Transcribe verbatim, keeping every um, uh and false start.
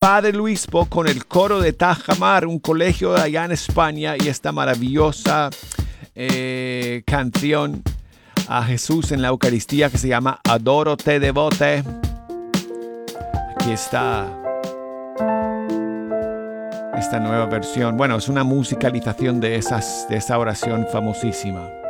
Padre Luispo con el coro de Tajamar, un colegio allá en España, y esta maravillosa eh, canción a Jesús en la Eucaristía que se llama Adoro te devote. Aquí está esta nueva versión. Bueno, es una musicalización de, esas, de esa oración famosísima.